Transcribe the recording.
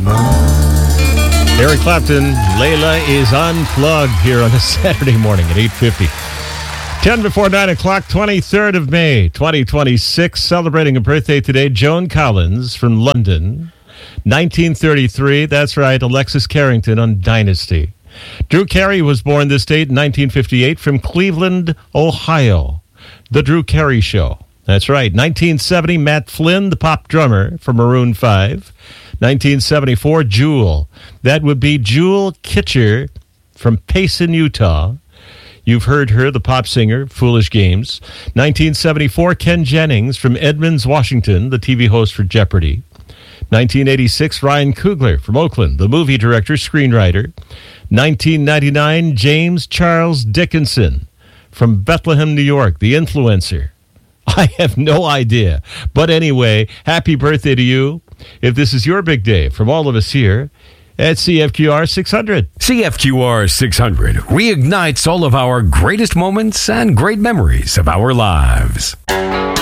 Eric Clapton, Layla is Unplugged here on a Saturday morning at 8:50. 10 before 9 o'clock, 23rd of May, 2026. Celebrating a birthday today, Joan Collins from London. 1933, that's right, Alexis Carrington on Dynasty. Drew Carey was born this date in 1958 from Cleveland, Ohio. The Drew Carey Show. That's right. 1970, Matt Flynn, the pop drummer from Maroon 5. 1974, Jewel. That would be Jewel Kitcher from Payson, Utah. You've heard her, the pop singer, Foolish Games. 1974, Ken Jennings from Edmonds, Washington, the TV host for Jeopardy! 1986, Ryan Coogler from Oakland, the movie director, screenwriter. 1999, James Charles Dickinson from Bethlehem, New York, the influencer. I have no idea. But anyway, happy birthday to you. If this is your big day, from all of us here at CFQR 600. CFQR 600 reignites all of our greatest moments and great memories of our lives.